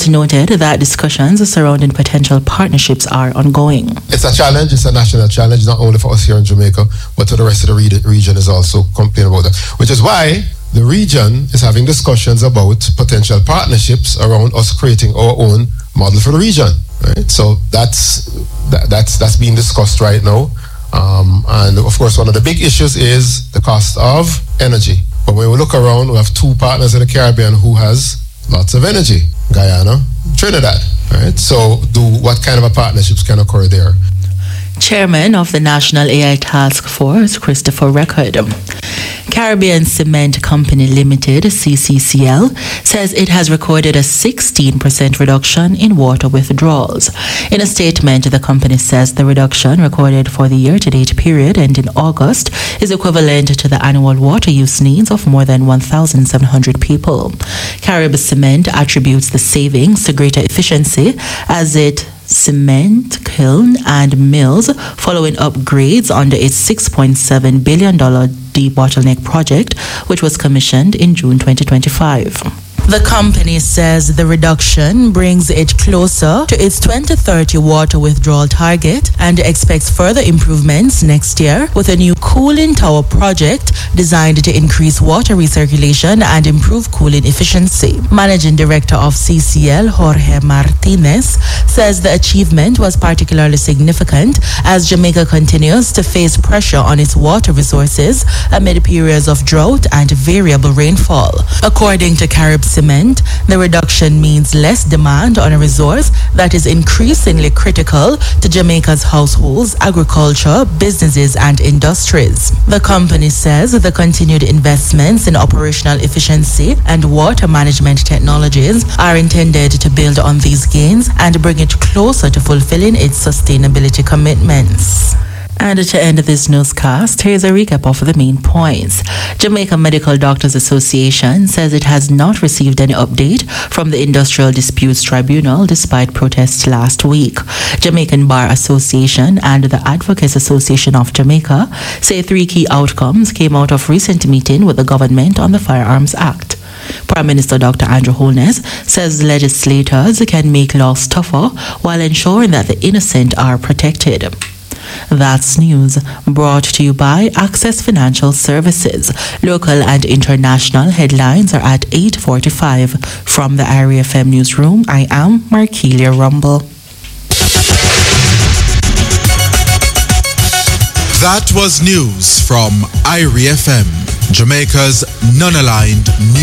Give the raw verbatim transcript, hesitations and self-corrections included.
but noted that discussions surrounding potential partnerships are ongoing. It's a challenge, it's a national challenge, not only for us here in Jamaica, but to the rest of the re- region is also complaining about that. Which is why the region is having discussions about potential partnerships around us creating our own model for the region. Right? So that's that, that's that's being discussed right now. Um, and of course, one of the big issues is the cost of energy. But when we look around, we have two partners in the Caribbean who has lots of energy: Guyana, Trinidad. Right? So, do what kind of a partnerships can occur there? Chairman of the National A I Task Force, Christopher Record. Caribbean Cement Company Limited, C C C L, says it has recorded a sixteen percent reduction in water withdrawals. In a statement, the company says the reduction recorded for the year-to-date period ending August is equivalent to the annual water use needs of more than one thousand seven hundred people. Carib Cement attributes the savings to greater efficiency as it cement, kiln, and mills following upgrades under its six point seven billion dollars debottleneck project, which was commissioned in June twenty twenty-five. The company says the reduction brings it closer to its twenty thirty water withdrawal target and expects further improvements next year with a new cooling tower project designed to increase water recirculation and improve cooling efficiency. Managing Director of C C L, Jorge Martinez, says the achievement was particularly significant as Jamaica continues to face pressure on its water resources amid periods of drought and variable rainfall. According to Carib Cement, the reduction means less demand on a resource that is increasingly critical to Jamaica's households, agriculture, businesses, and industries. The company says the continued investments in operational efficiency and water management technologies are intended to build on these gains and bring it closer to fulfilling its sustainability commitments. And to end this newscast, here's a recap of the main points. Jamaica Medical Doctors Association says it has not received any update from the Industrial Disputes Tribunal despite protests last week. Jamaican Bar Association and the Advocates Association of Jamaica say three key outcomes came out of recent meeting with the government on the Firearms Act. Prime Minister Doctor Andrew Holness says legislators can make laws tougher while ensuring that the innocent are protected. That's news brought to you by Access Financial Services. Local and international headlines are at eight forty-five. From the I R I F M newsroom, I am Markelia Rumble. That was news from I R I F M, Jamaica's non-aligned news.